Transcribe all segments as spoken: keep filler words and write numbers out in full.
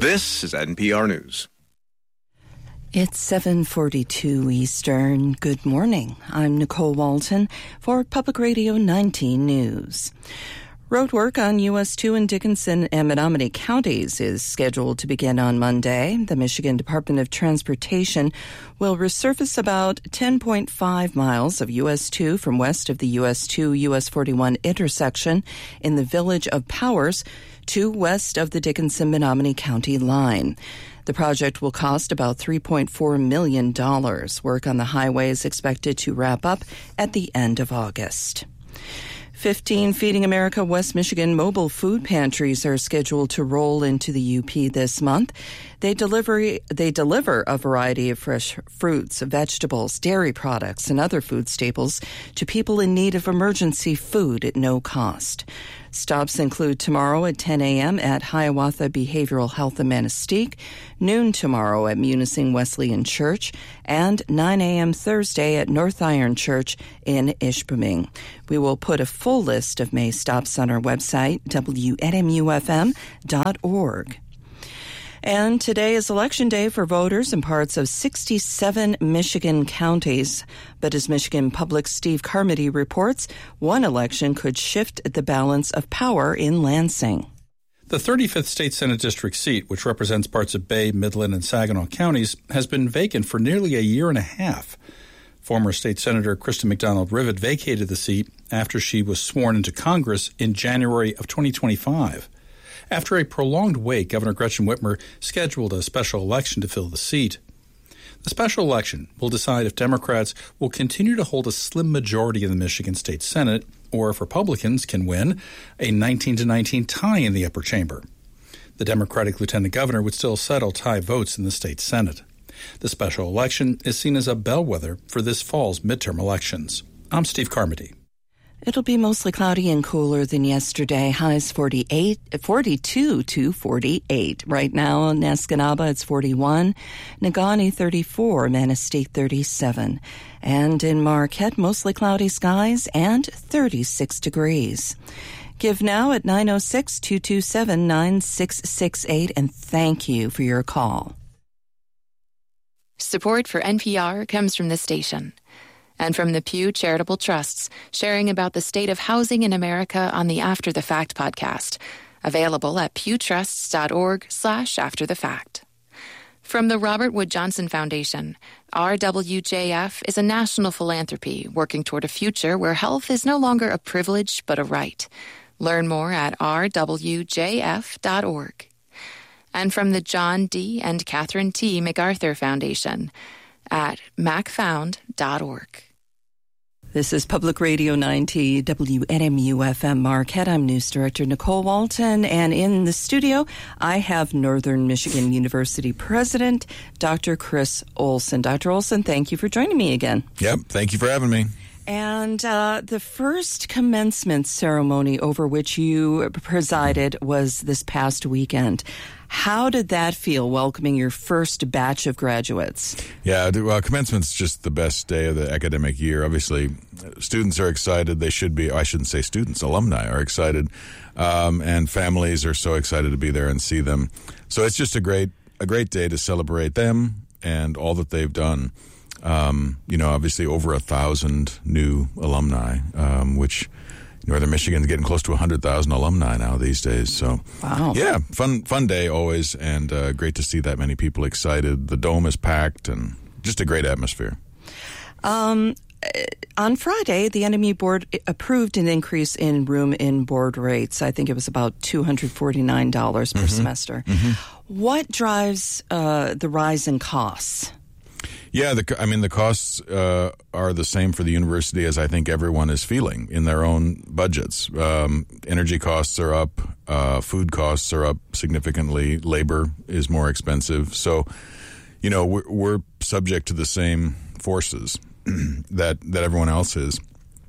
This is N P R News. It's seven forty-two Eastern. Good morning. I'm Nicole Walton for Public Radio nineteen News. Roadwork on U S two in Dickinson and Menominee counties is scheduled to begin on Monday. The Michigan Department of Transportation will resurface about ten point five miles of U S two from west of the U S two U S forty-one intersection in the village of Powers to west of the Dickinson-Menominee County line. The project will cost about three point four million dollars. Work on the highway is expected to wrap up at the end of August. fifteen Feeding America West Michigan mobile food pantries are scheduled to roll into the U P this month. They deliver, they deliver a variety of fresh fruits, vegetables, dairy products, and other food staples to people in need of emergency food at no cost. Stops include tomorrow at ten a.m. at Hiawatha Behavioral Health in Manistee, noon tomorrow at Munising Wesleyan Church, and nine a.m. Thursday at North Iron Church in Ishpeming. We will put a full list of May stops on our website, W N M U F M dot org. And today is Election Day for voters in parts of sixty-seven Michigan counties. But as Michigan Public's Steve Carmody reports, one election could shift the balance of power in Lansing. The thirty-fifth State Senate District seat, which represents parts of Bay, Midland, and Saginaw counties, has been vacant for nearly a year and a half. Former State Senator Kristen McDonald-Rivet vacated the seat after she was sworn into Congress in January of twenty twenty-five. After a prolonged wait, Governor Gretchen Whitmer scheduled a special election to fill the seat. The special election will decide if Democrats will continue to hold a slim majority in the Michigan State Senate, or if Republicans can win a nineteen to nineteen tie in the upper chamber. The Democratic lieutenant governor would still settle tie votes in the state Senate. The special election is seen as a bellwether for this fall's midterm elections. I'm Steve Carmody. It'll be mostly cloudy and cooler than yesterday. Highs forty-eight, forty-two to forty-eight. Right now in Escanaba, it's forty-one. Negaunee, thirty-four. Manistee, thirty-seven. And in Marquette, mostly cloudy skies and thirty-six degrees. Give now at nine oh six, two two seven, nine six six eight, and thank you for your call. Support for N P R comes from this station and from the Pew Charitable Trusts, sharing about the state of housing in America on the After the Fact podcast, available at pewtrusts.org slash after the fact. From the Robert Wood Johnson Foundation, R W J F is a national philanthropy working toward a future where health is no longer a privilege but a right. Learn more at r w j f dot org. And from the John D. and Catherine T. MacArthur Foundation at mac found dot org. This is Public Radio ninety W N M U F M Marquette. I'm News Director Nicole Walton, and in the studio, I have Northern Michigan University President Doctor Chris Olson. Doctor Olson, thank you for joining me again. Yep, thank you for having me. And uh, the first commencement ceremony over which you presided was this past weekend. How did that feel, welcoming your first batch of graduates? Yeah, well, commencement's just the best day of the academic year. Obviously, students are excited. They should be. I shouldn't say students. Alumni are excited, um, and families are so excited to be there and see them. So it's just a great, a great day to celebrate them and all that they've done. Um, you know, obviously over a thousand new alumni, um, which Northern Michigan's getting close to one hundred thousand alumni now these days. So, wow. Yeah, fun fun day always, and uh, great to see that many people excited. The dome is packed, and just a great atmosphere. Um, on Friday, the N M U board approved an increase in room and board rates. I think it was about two hundred forty-nine dollars per mm-hmm. semester. Mm-hmm. What drives uh, the rise in costs? Yeah, the, I mean, the costs uh, are the same for the university as I think everyone is feeling in their own budgets. Um, energy costs are up, uh, food costs are up significantly, labor is more expensive. So, you know, we're, we're subject to the same forces that that everyone else is.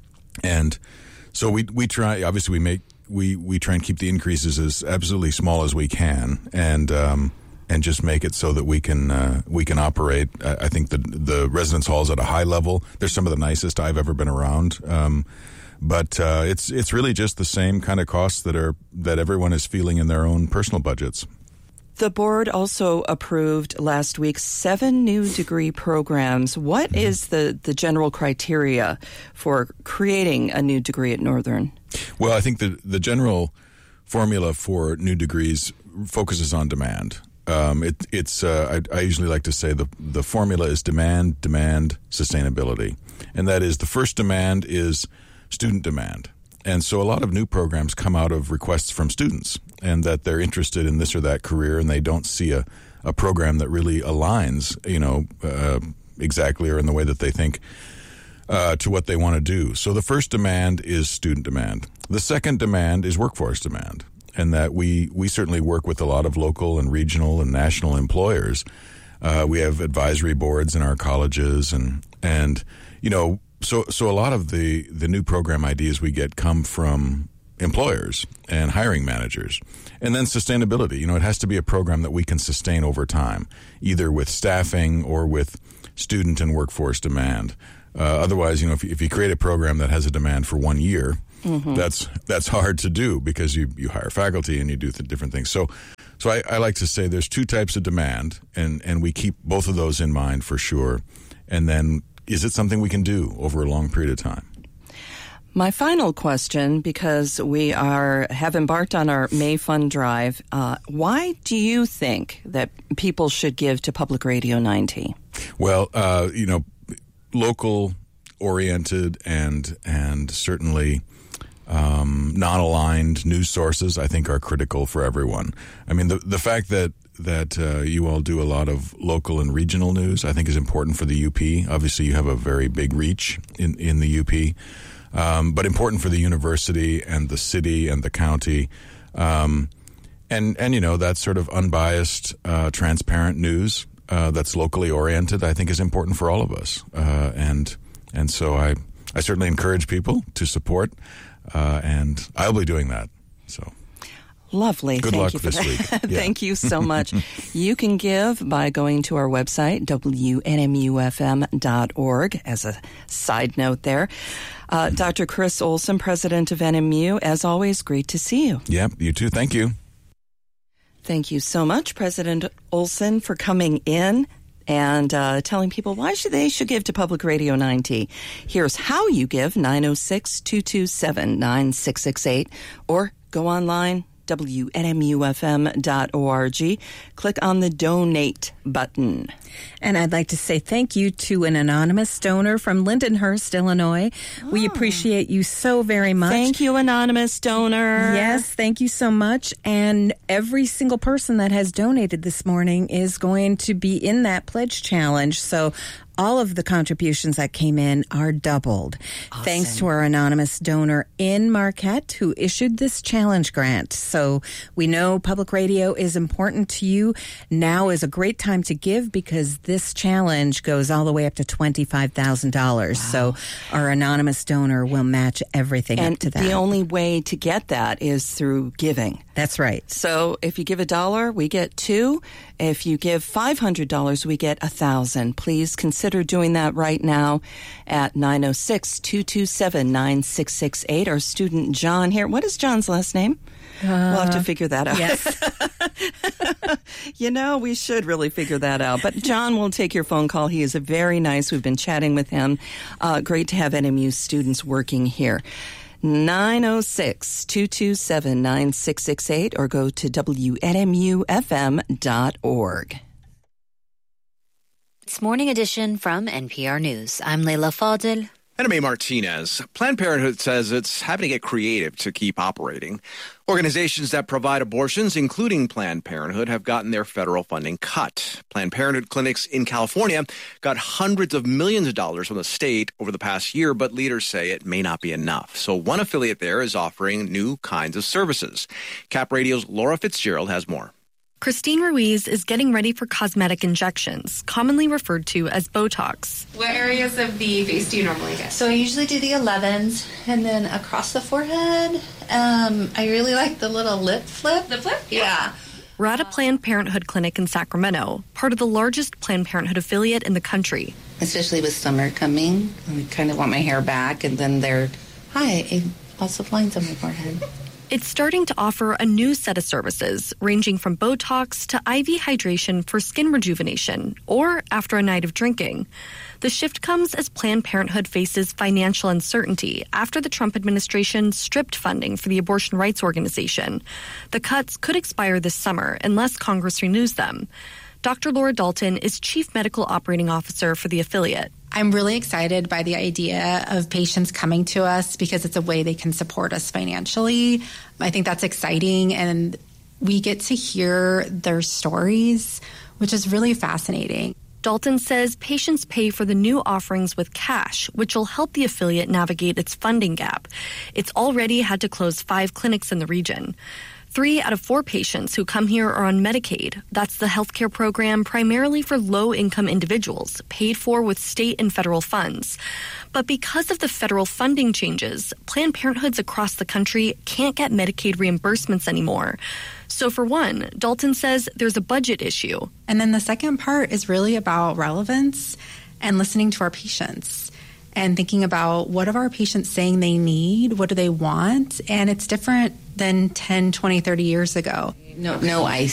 And so we we try, obviously we make, we, we try and keep the increases as absolutely small as we can. And, um, and just make it so that we can uh, we can operate. I think the the residence hall is at a high level. They're some of the nicest I've ever been around. Um, but uh, it's it's really just the same kind of costs that are that everyone is feeling in their own personal budgets. The board also approved last week seven new degree programs. What is the, the general criteria for creating a new degree at Northern? Well, I think the, the general formula for new degrees focuses on demand. Um, it, it's uh, I, I usually like to say the the formula is demand, demand, sustainability, and that is the first demand is student demand, and so a lot of new programs come out of requests from students, and that they're interested in this or that career, and they don't see a, a program that really aligns, you know, uh, exactly or in the way that they think uh, to what they want to do. So the first demand is student demand. The second demand is workforce demand. And that we, we certainly work with a lot of local and regional and national employers. Uh, we have advisory boards in our colleges, and and you know, so so a lot of the, the new program ideas we get come from employers and hiring managers. And then sustainability. You know, it has to be a program that we can sustain over time, either with staffing or with student and workforce demand. Uh, otherwise, you know, if, if you create a program that has a demand for one year, Mm-hmm. That's that's hard to do because you, you hire faculty and you do th- different things. So so I, I like to say there's two types of demand, and, and we keep both of those in mind for sure. And then is it something we can do over a long period of time? My final question, because we are have embarked on our May Fund Drive, uh, why do you think that people should give to Public Radio ninety? Well, uh, you know, local oriented and and certainly Um, non-aligned news sources, I think, are critical for everyone. I mean, the the fact that that uh, you all do a lot of local and regional news, I think, is important for the U P. Obviously, you have a very big reach in, in the U P, um, but important for the university and the city and the county. Um, and, and, you know, that sort of unbiased, uh, transparent news uh, that's locally oriented, I think, is important for all of us. Uh, and and so I, I certainly encourage people to support. Uh, and I'll be doing that. So, lovely. Good Thank luck you for this week. Yeah. Thank you so much. You can give by going to our website, W N M U F M dot org, as a side note there. Uh, Doctor Chris Olson, president of N M U, as always, great to see you. Yeah, you too. Thank you. Thank you so much, President Olson, for coming in and uh, telling people why should they should give to Public Radio ninety. Here's how you give, nine oh six, two two seven, nine six six eight, or go online, W N M U F M dot org. Click on the donate button. And I'd like to say thank you to an anonymous donor from Lindenhurst, Illinois. Oh. We appreciate you so very much. Thank you, anonymous donor. Yes, thank you so much. And every single person that has donated this morning is going to be in that pledge challenge. So all of the contributions that came in are doubled. Awesome. Thanks to our anonymous donor in Marquette who issued this challenge grant. So we know public radio is important to you. Now is a great time to give because this challenge goes all the way up to twenty-five thousand dollars. Wow. So our anonymous donor will match everything and up to that. The only way to get that is through giving. That's right. So if you give a dollar, we get two. If you give five hundred dollars, we get a thousand. Please consider doing that right now at nine oh six, two two seven, nine six six eight. Our student John here. What is John's last name? Uh, we'll have to figure that out. Yes. You know, we should really figure that out. But John will take your phone call. He is a very nice. We've been chatting with him. Uh, great to have N M U students working here. nine oh six, two two seven, nine six six eight or go to W N M U F M dot org. It's Morning Edition from N P R News. I'm Leila Fadil. Anna Mae Martinez. Planned Parenthood says it's having to get creative to keep operating. Organizations that provide abortions, including Planned Parenthood, have gotten their federal funding cut. Planned Parenthood clinics in California got hundreds of millions of dollars from the state over the past year, but leaders say it may not be enough. So one affiliate there is offering new kinds of services. Cap Radio's Laura Fitzgerald has more. Christine Ruiz is getting ready for cosmetic injections, commonly referred to as Botox. What areas of the face do you normally get? So I usually do the elevens and then across the forehead. Um, I really like the little lip flip. The flip? Yeah. yeah. We're at a Planned Parenthood clinic in Sacramento, part of the largest Planned Parenthood affiliate in the country. Especially with summer coming, I kind of want my hair back, and then they're, hi, lots of lines on my forehead. It's starting to offer a new set of services, ranging from Botox to I V hydration for skin rejuvenation or after a night of drinking. The shift comes as Planned Parenthood faces financial uncertainty after the Trump administration stripped funding for the abortion rights organization. The cuts could expire this summer unless Congress renews them. Doctor Laura Dalton is Chief Medical Operating Officer for the affiliate. I'm really excited by the idea of patients coming to us because it's a way they can support us financially. I think that's exciting, and we get to hear their stories, which is really fascinating. Dalton says patients pay for the new offerings with cash, which will help the affiliate navigate its funding gap. It's already had to close five clinics in the region. Three out of four patients who come here are on Medicaid. That's the healthcare program primarily for low-income individuals, paid for with state and federal funds. But because of the federal funding changes, Planned Parenthoods across the country can't get Medicaid reimbursements anymore. So for one, Dalton says there's a budget issue. And then the second part is really about relevance and listening to our patients and thinking about what are our patients saying they need, what do they want, and it's different than ten, twenty, thirty years ago. No, no ice.